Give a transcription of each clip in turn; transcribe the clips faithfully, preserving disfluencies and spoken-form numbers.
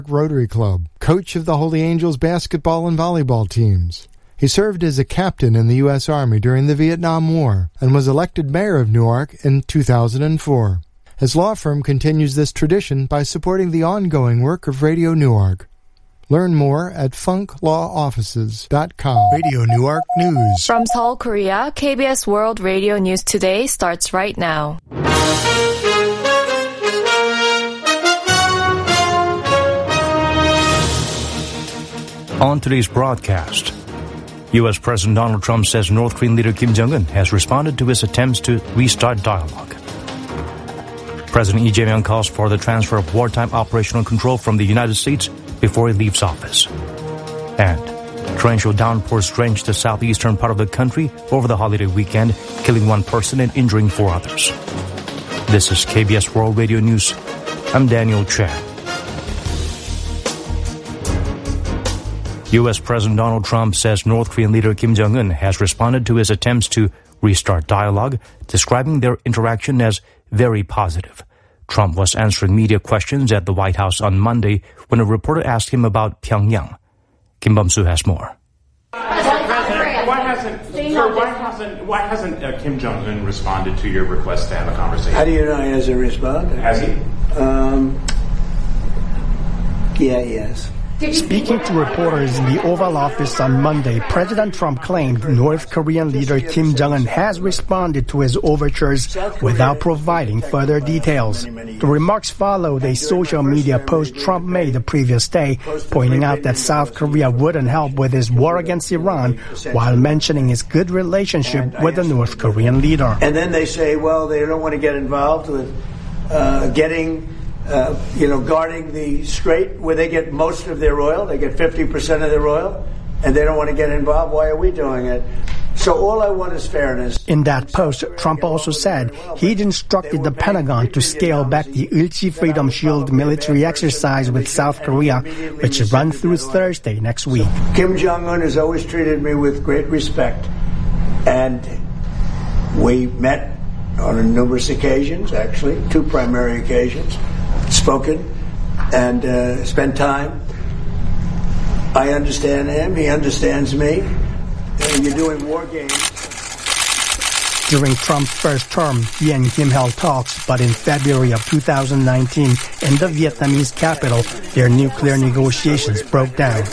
Rotary Club, coach of the Holy Angels basketball and volleyball teams. He served as a captain in the U S Army during the Vietnam War and was elected mayor of Newark in two thousand four. His law firm continues this tradition by supporting the ongoing work of Radio Newark. Learn more at funk law offices dot com. Radio Newark News. From Seoul, Korea, K B S World Radio News Today starts right now. On today's broadcast, U S President Donald Trump says North Korean leader Kim Jong-un has responded to his attempts to restart dialogue. President Lee Jae-myung calls for the transfer of wartime operational control from the United States before he leaves office. And torrential downpours drenched the southeastern part of the country over the holiday weekend, killing one person and injuring four others. This is K B S World Radio News. I'm Daniel Chen. U S President Donald Trump says North Korean leader Kim Jong-un has responded to his attempts to restart dialogue, describing their interaction as very positive. Trump was answering media questions at the White House on Monday when a reporter asked him about Pyongyang. Kim Bum-soo has more. President, why hasn't, sir, why hasn't, why hasn't uh, Kim Jong-un responded to your request to have a conversation? How do you know he hasn't responded? Has he? Um, yeah, he has. Speaking to reporters in the Oval Office on Monday, President Trump claimed North Korean leader Kim Jong-un has responded to his overtures without providing further details. The remarks followed a social media post Trump made the previous day, pointing out that South Korea wouldn't help with his war against Iran, while mentioning his good relationship with the North Korean leader. And then they say, well, they don't want to get involved with uh, getting... Uh, you know, guarding the strait where they get most of their oil. They get fifty percent of their oil, and they don't want to get involved. Why are we doing it? So all I want is fairness. In that post, Trump also said he'd instructed the Pentagon to scale back the Ulchi Freedom Shield military exercise with South Korea, which runs through Thursday next week. Kim Jong-un has always treated me with great respect, and we met on numerous occasions, actually, two primary occasions. Spoken and uh, spent time. I understand him. He understands me. And you're doing war games. During Trump's first term, he and Kim held talks, but in February of two thousand nineteen, in the Vietnamese capital, their nuclear negotiations broke down.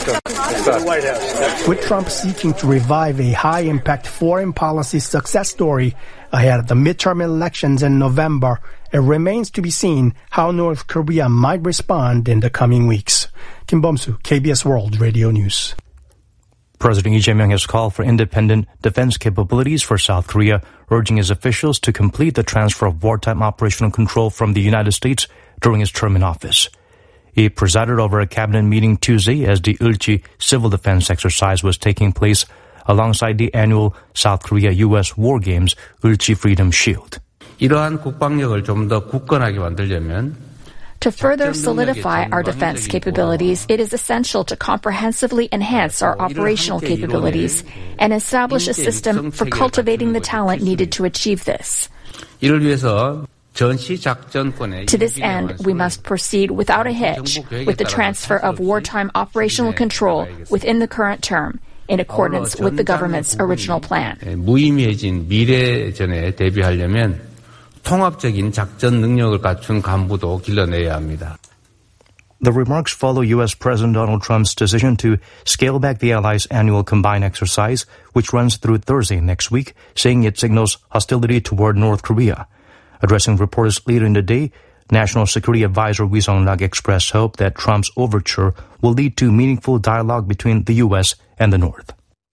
With Trump seeking to revive a high-impact foreign policy success story ahead of the midterm elections in November, it remains to be seen how North Korea might respond in the coming weeks. Kim Bum-soo, K B S World Radio News. President Lee Jae-myung has called for independent defense capabilities for South Korea, urging his officials to complete the transfer of wartime operational control from the United States during his term in office. He presided over a cabinet meeting Tuesday as the Ulchi civil defense exercise was taking place alongside the annual South Korea-U S War Games Ulchi Freedom Shield. 이러한 국방력을 좀 더 굳건하게 만들려면 To further solidify our defense capabilities, it is essential to comprehensively enhance our operational capabilities and establish a system for cultivating the talent needed to achieve this. 이를 위해서 전시 작전권의 To this end, we must proceed without a hitch with the transfer of wartime operational control within the current term, in accordance with the government's original plan. 무의미해진 미래전에 대비하려면 통합적인 작전 능력을 갖춘 간부도 길러내야 합니다. The remarks follow U S President Donald Trump's decision to scale back the allies' annual combined exercise, which runs through Thursday next week, saying it signals hostility toward North Korea. Addressing reporters later in the day, National Security Advisor Ri Sung-rak expressed hope that Trump's overture will lead to meaningful dialogue between the U S and the North.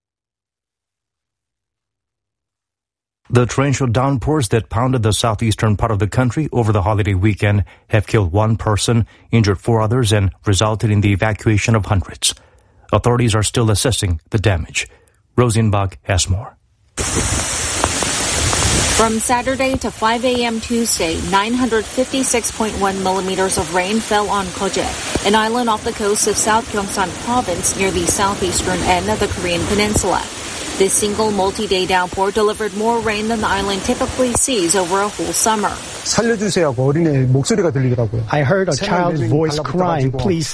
The torrential downpours that pounded the southeastern part of the country over the holiday weekend have killed one person, injured four others, and resulted in the evacuation of hundreds. Authorities are still assessing the damage. Rosenbach has more. From Saturday to five a.m. Tuesday, nine hundred fifty-six point one millimeters of rain fell on Koje, an island off the coast of South Gyeongsang Province near the southeastern end of the Korean peninsula. This single multi-day downpour delivered more rain than the island typically sees over a whole summer. 살려주세요 하고 어린애 목소리가 들리더라고요. I heard a child's voice crying, please